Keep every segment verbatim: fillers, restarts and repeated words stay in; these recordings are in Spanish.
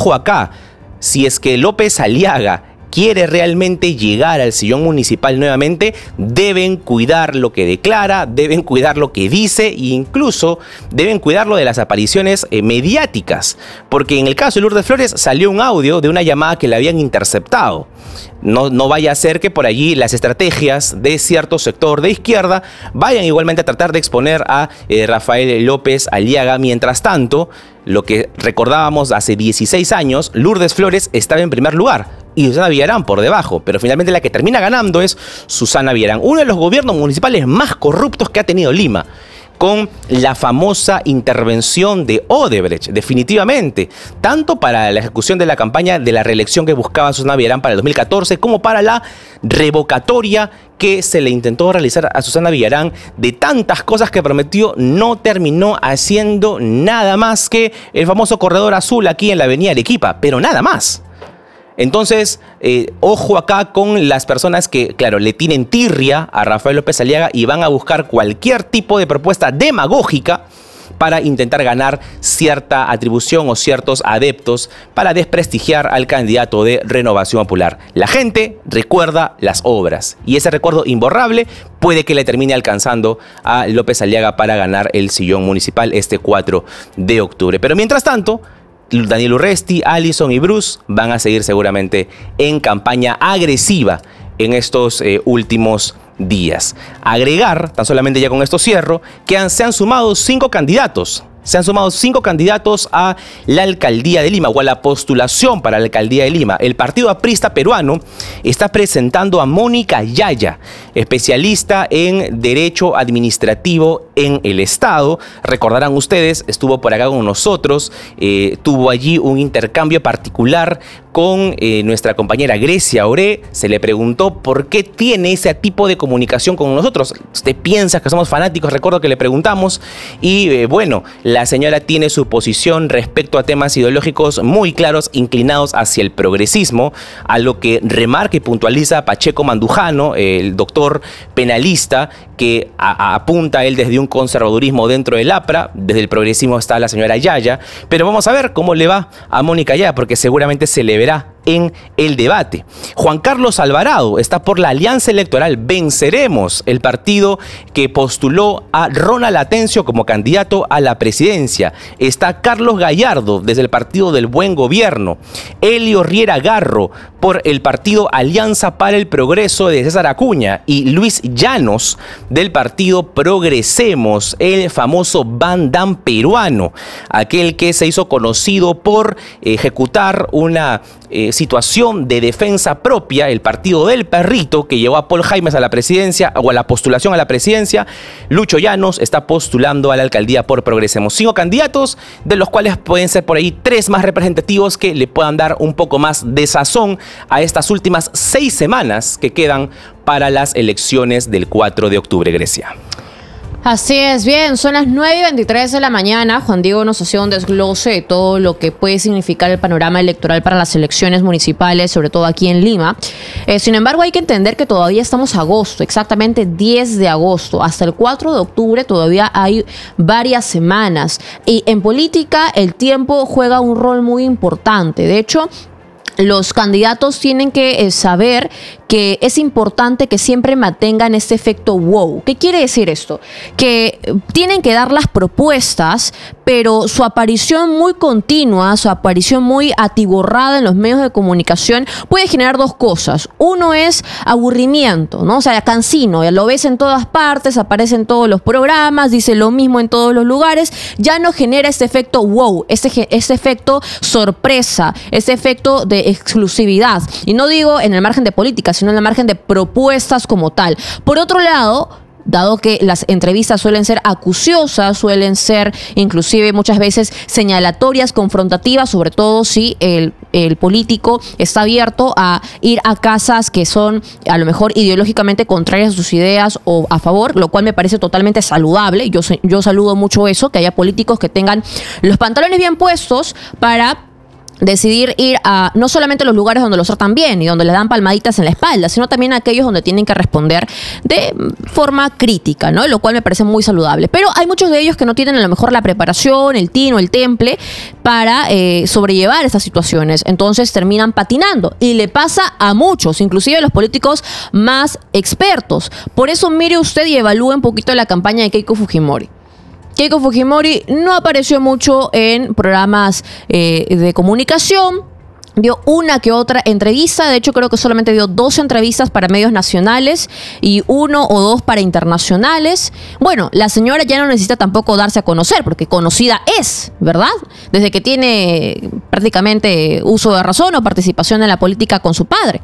ojo acá, si es que López Aliaga quiere realmente llegar al sillón municipal nuevamente, deben cuidar lo que declara, deben cuidar lo que dice e incluso deben cuidarlo de las apariciones eh, mediáticas. Porque en el caso de Lourdes Flores salió un audio de una llamada que le habían interceptado. No, no vaya a ser que por allí las estrategias de cierto sector de izquierda vayan igualmente a tratar de exponer a eh, Rafael López Aliaga. Mientras tanto, lo que recordábamos hace dieciséis años, Lourdes Flores estaba en primer lugar y Susana Villarán por debajo, pero finalmente la que termina ganando es Susana Villarán, uno de los gobiernos municipales más corruptos que ha tenido Lima, con la famosa intervención de Odebrecht, definitivamente, tanto para la ejecución de la campaña de la reelección que buscaba Susana Villarán para el dos mil catorce, como para la revocatoria que se le intentó realizar a Susana Villarán de tantas cosas que prometió. No terminó haciendo nada más que el famoso corredor azul aquí en la avenida Arequipa, pero nada más. Entonces, eh, ojo acá con las personas que, claro, le tienen tirria a Rafael López Aliaga y van a buscar cualquier tipo de propuesta demagógica para intentar ganar cierta atribución o ciertos adeptos para desprestigiar al candidato de Renovación Popular. La gente recuerda las obras y ese recuerdo imborrable puede que le termine alcanzando a López Aliaga para ganar el sillón municipal este cuatro de octubre. Pero mientras tanto, Daniel Urresti, Alison y Bruce van a seguir seguramente en campaña agresiva en estos eh, últimos días. Agregar, tan solamente ya con esto cierro, que han, se han sumado cinco candidatos. Se han sumado cinco candidatos a la alcaldía de Lima o a la postulación para la alcaldía de Lima. El Partido Aprista Peruano está presentando a Mónica Yaya, especialista en Derecho Administrativo en el Estado. Recordarán ustedes, estuvo por acá con nosotros, eh, tuvo allí un intercambio particular con eh, nuestra compañera Grecia Oré. Se le preguntó por qué tiene ese tipo de comunicación con nosotros. ¿Usted piensa que somos fanáticos? Recuerdo que le preguntamos y eh, bueno, la señora tiene su posición respecto a temas ideológicos muy claros, inclinados hacia el progresismo, a lo que remarca y puntualiza Pacheco Mandujano, el doctor penalista, que a, a, apunta él desde un conservadurismo dentro del APRA. Desde el progresismo está la señora Yaya, pero vamos a ver cómo le va a Mónica Yaya, porque seguramente se le verá en el debate. Juan Carlos Alvarado está por la Alianza Electoral Venceremos, el partido que postuló a Ronald Atencio como candidato a la presidencia. Está Carlos Gallardo desde el Partido del Buen Gobierno, Elio Riera Garro por el partido Alianza para el Progreso de César Acuña y Luis Llanos del partido Progresemos, el famoso Bandam peruano, aquel que se hizo conocido por ejecutar una eh, situación de defensa propia, el partido del perrito que llevó a Paul Jaimes a la presidencia o a la postulación a la presidencia. Lucho Llanos está postulando a la alcaldía por Progresemos. Cinco candidatos, de los cuales pueden ser por ahí tres más representativos que le puedan dar un poco más de sazón a estas últimas seis semanas que quedan para las elecciones del cuatro de octubre, Grecia. Así es, bien, son las nueve y veintitrés de la mañana. Juan Diego nos hacía un desglose de todo lo que puede significar el panorama electoral para las elecciones municipales, sobre todo aquí en Lima. Eh, sin embargo, hay que entender que todavía estamos a agosto, exactamente diez de agosto. Hasta el cuatro de octubre todavía hay varias semanas. Y en política el tiempo juega un rol muy importante. De hecho, los candidatos tienen que eh, saber que es importante que siempre mantengan este efecto wow. ¿Qué quiere decir esto? Que tienen que dar las propuestas, pero su aparición muy continua, su aparición muy atiborrada en los medios de comunicación puede generar dos cosas. Uno es aburrimiento, ¿no? O sea, cansino, ya lo ves en todas partes, aparece en todos los programas, dice lo mismo en todos los lugares, ya no genera este efecto wow, este, este efecto sorpresa, este efecto de exclusividad. Y no digo en el margen de política, sino en el margen de propuestas como tal. Por otro lado, dado que las entrevistas suelen ser acuciosas, suelen ser inclusive muchas veces señalatorias, confrontativas, sobre todo si el, el político está abierto a ir a casas que son a lo mejor ideológicamente contrarias a sus ideas o a favor, lo cual me parece totalmente saludable. Yo, yo saludo mucho eso, que haya políticos que tengan los pantalones bien puestos para decidir ir a no solamente los lugares donde los tratan bien y donde les dan palmaditas en la espalda, sino también a aquellos donde tienen que responder de forma crítica, ¿no? Lo cual me parece muy saludable. Pero hay muchos de ellos que no tienen a lo mejor la preparación, el tino, el temple para eh, sobrellevar estas situaciones. Entonces terminan patinando y le pasa a muchos, inclusive a los políticos más expertos. Por eso mire usted y evalúe un poquito la campaña de Keiko Fujimori. Keiko Fujimori no apareció mucho en programas eh, de comunicación, dio una que otra entrevista, de hecho creo que solamente dio dos entrevistas para medios nacionales y uno o dos para internacionales. Bueno, la señora ya no necesita tampoco darse a conocer, porque conocida es, ¿verdad? Desde que tiene prácticamente uso de razón o participación en la política con su padre.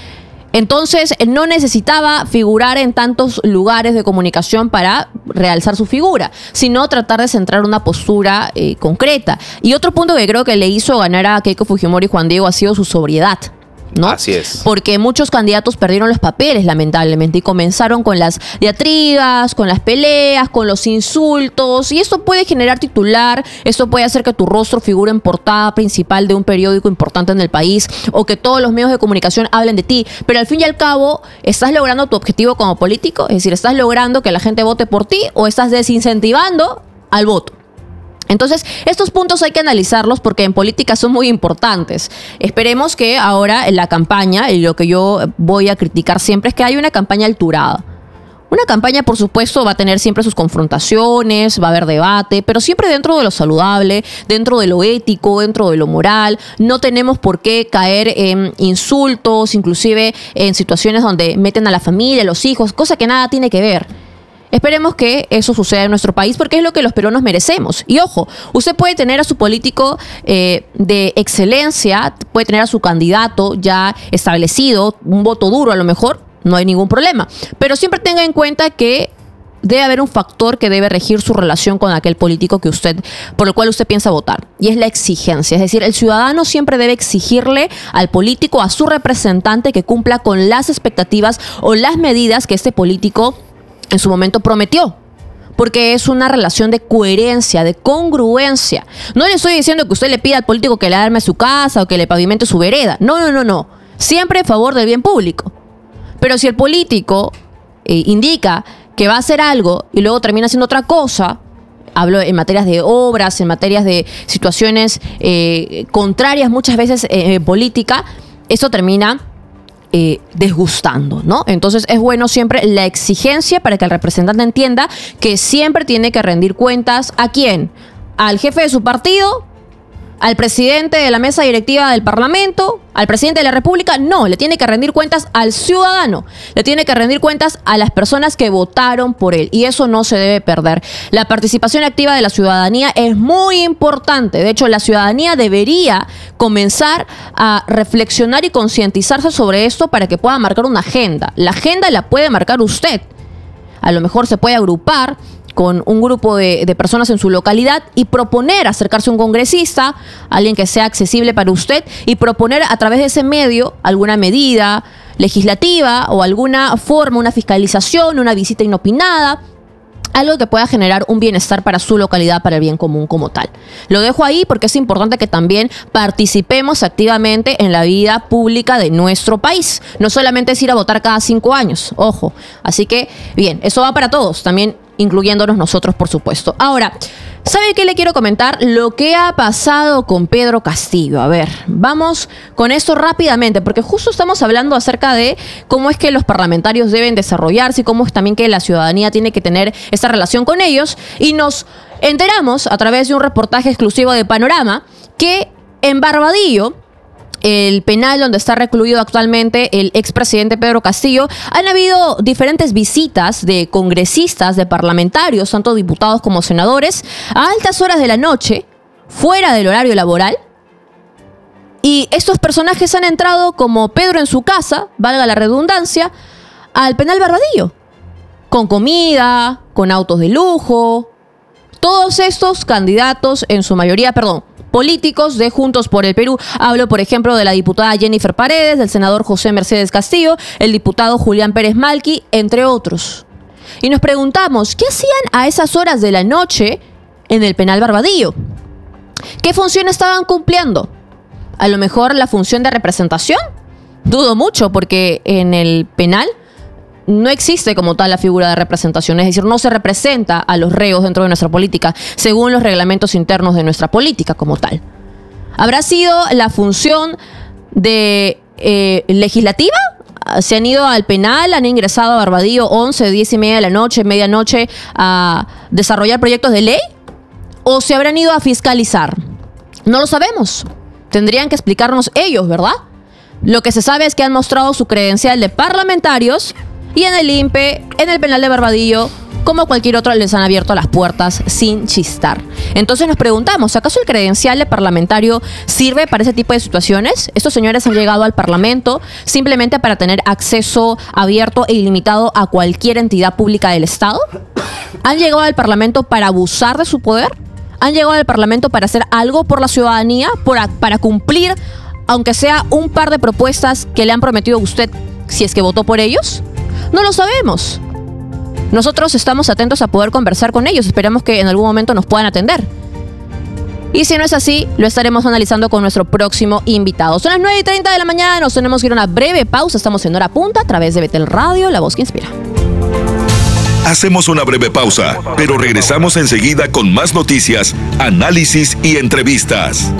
Entonces, no necesitaba figurar en tantos lugares de comunicación para realzar su figura, sino tratar de centrar una postura eh, concreta. Y otro punto que creo que le hizo ganar a Keiko Fujimori y Juan Diego ha sido su sobriedad, ¿no? Así es. Porque muchos candidatos perdieron los papeles, lamentablemente, y comenzaron con las diatribas, con las peleas, con los insultos, y esto puede generar titular, esto puede hacer que tu rostro figure en portada principal de un periódico importante en el país, o que todos los medios de comunicación hablen de ti, pero al fin y al cabo, ¿estás logrando tu objetivo como político? Es decir, ¿estás logrando que la gente vote por ti o estás desincentivando al voto? Entonces, estos puntos hay que analizarlos porque en política son muy importantes. Esperemos que ahora en la campaña, y lo que yo voy a criticar siempre es que hay una campaña alturada. Una campaña, por supuesto, va a tener siempre sus confrontaciones, va a haber debate, pero siempre dentro de lo saludable, dentro de lo ético, dentro de lo moral. No tenemos por qué caer en insultos, inclusive en situaciones donde meten a la familia, a los hijos, cosa que nada tiene que ver. Esperemos que eso suceda en nuestro país porque es lo que los peruanos merecemos. Y ojo, usted puede tener a su político eh, de excelencia, puede tener a su candidato ya establecido, un voto duro a lo mejor, no hay ningún problema. Pero siempre tenga en cuenta que debe haber un factor que debe regir su relación con aquel político que usted, por el cual usted piensa votar, y es la exigencia. Es decir, el ciudadano siempre debe exigirle al político, a su representante, que cumpla con las expectativas o las medidas que este político en su momento prometió, porque es una relación de coherencia, de congruencia. No le estoy diciendo que usted le pida al político que le arme su casa o que le pavimente su vereda. No, no, no, no. Siempre en favor del bien público. Pero si el político eh, indica que va a hacer algo y luego termina haciendo otra cosa, hablo en materias de obras, en materias de situaciones eh, contrarias muchas veces eh, en política, eso termina Eh, desgustando, ¿no? Entonces es bueno siempre la exigencia para que el representante entienda que siempre tiene que rendir cuentas ¿a quién? ¿Al jefe de su partido? ¿Al presidente de la mesa directiva del Parlamento? ¿Al presidente de la República? No, le tiene que rendir cuentas al ciudadano, le tiene que rendir cuentas a las personas que votaron por él, y eso no se debe perder. La participación activa de la ciudadanía es muy importante. De hecho, la ciudadanía debería comenzar a reflexionar y concientizarse sobre esto para que pueda marcar una agenda. La agenda la puede marcar usted. A lo mejor se puede agrupar con un grupo de, de personas en su localidad y proponer acercarse a un congresista, alguien que sea accesible para usted, y proponer a través de ese medio alguna medida legislativa o alguna forma, una fiscalización, una visita inopinada, algo que pueda generar un bienestar para su localidad, para el bien común como tal. Lo dejo ahí porque es importante que también participemos activamente en la vida pública de nuestro país. No solamente es ir a votar cada cinco años, ojo. Así que, bien, eso va para todos, también incluyéndonos nosotros, por supuesto. Ahora, ¿sabe qué le quiero comentar? Lo que ha pasado con Pedro Castillo. A ver, vamos con esto rápidamente, porque justo estamos hablando acerca de cómo es que los parlamentarios deben desarrollarse y cómo es también que la ciudadanía tiene que tener esta relación con ellos. Y nos enteramos a través de un reportaje exclusivo de Panorama que en Barbadillo, el penal donde está recluido actualmente el expresidente Pedro Castillo, han habido diferentes visitas de congresistas, de parlamentarios, tanto diputados como senadores, a altas horas de la noche, fuera del horario laboral. Y estos personajes han entrado como Pedro en su casa, valga la redundancia, al penal Barbadillo, con comida, con autos de lujo. Todos estos candidatos, en su mayoría, perdón, políticos de Juntos por el Perú. Hablo, por ejemplo, de la diputada Jennifer Paredes, del senador José Mercedes Castillo, el diputado Julián Pérez Malqui, entre otros. Y nos preguntamos, ¿qué hacían a esas horas de la noche en el penal Barbadillo? ¿Qué función estaban cumpliendo? a lo mejor la función de representación. Dudo mucho, porque en el penal no existe como tal la figura de representación, es decir, no se representa a los reos dentro de nuestra política, según los reglamentos internos de nuestra política como tal. ¿Habrá sido la función de eh, legislativa? Se han ido al penal, han ingresado a Barbadillo once, diez y media de la noche, medianoche, a desarrollar proyectos de ley, o se habrán ido a fiscalizar. No lo sabemos. Tendrían que explicarnos ellos, ¿verdad? Lo que se sabe es que han mostrado su credencial de parlamentarios y en el I N P E, en el penal de Barbadillo, como cualquier otro, les han abierto las puertas sin chistar. Entonces nos preguntamos, ¿acaso el credencial de parlamentario sirve para ese tipo de situaciones? Estos señores han llegado al Parlamento simplemente para tener acceso abierto e ilimitado a cualquier entidad pública del Estado. ¿Han llegado al Parlamento para abusar de su poder? ¿Han llegado al Parlamento para hacer algo por la ciudadanía? ¿Para, para cumplir, aunque sea un par de propuestas que le han prometido a usted si es que votó por ellos? No lo sabemos. Nosotros estamos atentos a poder conversar con ellos. Esperamos que en algún momento nos puedan atender. Y si no es así, lo estaremos analizando con nuestro próximo invitado. Son las nueve y treinta de la mañana, nos tenemos que ir a una breve pausa. Estamos en Hora Punta a través de Betel Radio, la voz que inspira. Hacemos una breve pausa, pero regresamos enseguida con más noticias, análisis y entrevistas.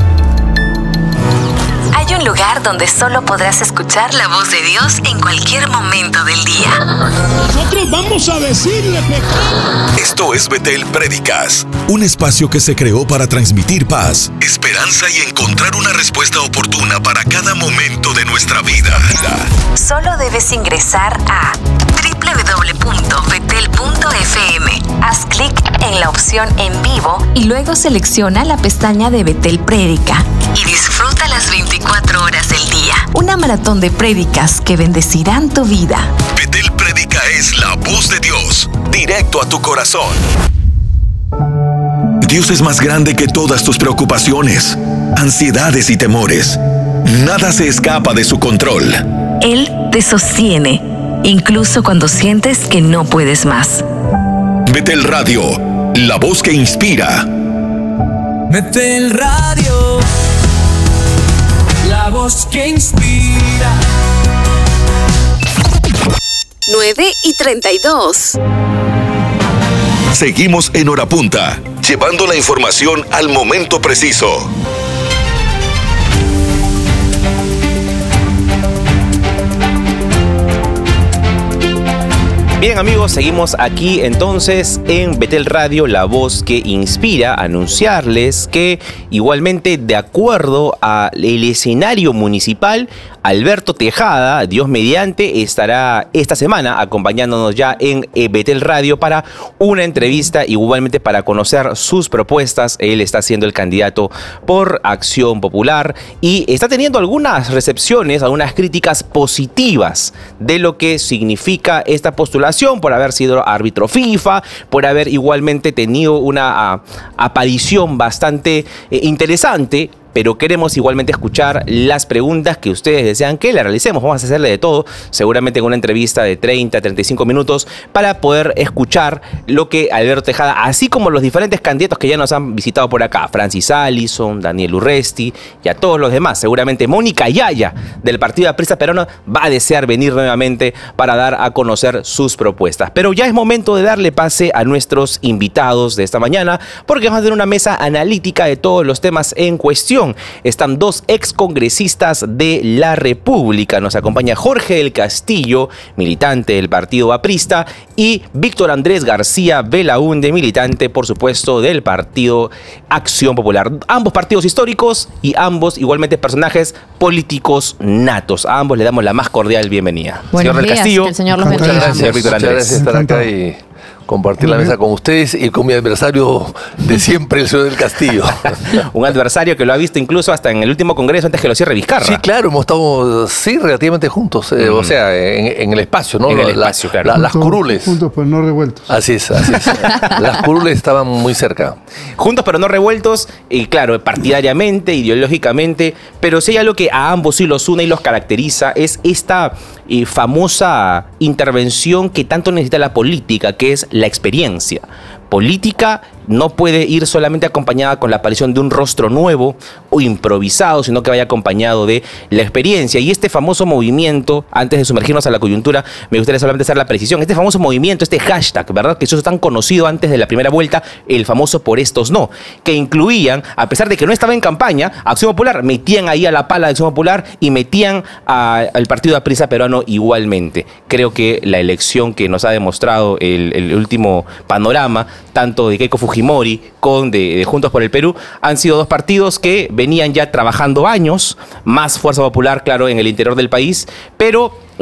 Hay un lugar donde solo podrás escuchar la voz de Dios en cualquier momento del día. Nosotros vamos a decirle pecado. Esto es Betel Prédicas, un espacio que se creó para transmitir paz, esperanza y encontrar una respuesta oportuna para cada momento de nuestra vida. Solo debes ingresar a doble u doble u doble u punto betel punto efe eme. Haz clic en la opción en vivo y luego selecciona la pestaña de Betel Prédica y disfruta las veinticuatro horas del día. Una maratón de prédicas que bendecirán tu vida. Betel Prédica es la voz de Dios, directo a tu corazón. Dios es más grande que todas tus preocupaciones, ansiedades y temores. Nada se escapa de su control. Él te sostiene, incluso cuando sientes que no puedes más. Betel Radio, la voz que inspira. Betel Radio, la voz que inspira. nueve y treinta y dos. Seguimos en Hora Punta, llevando la información al momento preciso. Bien amigos, seguimos aquí entonces en Betel Radio, la voz que inspira, anunciarles que igualmente de acuerdo al escenario municipal, Alberto Tejada, Dios mediante, estará esta semana acompañándonos ya en Betel Radio para una entrevista, igualmente para conocer sus propuestas. Él está siendo el candidato por Acción Popular y está teniendo algunas recepciones, algunas críticas positivas de lo que significa esta postulación, por haber sido árbitro FIFA, por haber igualmente tenido una uh, aparición bastante eh, interesante. Pero queremos igualmente escuchar las preguntas que ustedes desean que le realicemos. Vamos a hacerle de todo, seguramente en una entrevista de treinta a treinta y cinco minutos, para poder escuchar lo que Alberto Tejada, así como los diferentes candidatos que ya nos han visitado por acá, Francis Allison, Daniel Urresti y a todos los demás. Seguramente Mónica Yaya, del Partido Aprista Peruano, va a desear venir nuevamente para dar a conocer sus propuestas. Pero ya es momento de darle pase a nuestros invitados de esta mañana, porque vamos a tener una mesa analítica de todos los temas en cuestión. Están dos excongresistas de la República. Nos acompaña Jorge del Castillo, militante del Partido Aprista, y Víctor Andrés García Belaúnde, militante, por supuesto, del Partido Acción Popular. Ambos partidos históricos y ambos igualmente personajes políticos natos. A ambos le damos la más cordial bienvenida. Buenos Señor del días, Castillo. que el Señor los bendiga. Muchas gracias, Muchas Víctor Andrés. gracias por estar acá y compartir la mesa con ustedes y con mi adversario de siempre, el señor del Castillo. Un adversario que lo ha visto incluso hasta en el último congreso antes que lo cierre Vizcarra. Sí, claro, hemos estado, sí, relativamente juntos, eh, mm. o sea, en, en el espacio, ¿no? En el la, espacio, claro. La, las curules. Juntos pero no revueltos. Así es, así es. Las curules estaban muy cerca. Juntos pero no revueltos, y claro, partidariamente, ideológicamente, pero si hay algo que a ambos sí los une y los caracteriza, es esta eh, famosa intervención que tanto necesita la política, que es la experiencia. política no puede ir solamente acompañada con la aparición de un rostro nuevo o improvisado, sino que vaya acompañado de la experiencia. Y este famoso movimiento, antes de sumergirnos a la coyuntura, me gustaría solamente hacer la precisión. Este famoso movimiento, este hashtag, ¿verdad? Que eso es tan conocido antes de la primera vuelta, el famoso por estos no, que incluían, a pesar de que no estaba en campaña, Acción Popular, metían ahí a la pala de Acción Popular y metían a, al partido Aprisa Peruano igualmente. Creo que la elección que nos ha demostrado el, el último panorama, tanto de Keiko Fujimori con de, de Juntos por el Perú, han sido dos partidos que venían ya trabajando años, más Fuerza Popular, claro, en el interior del país, pero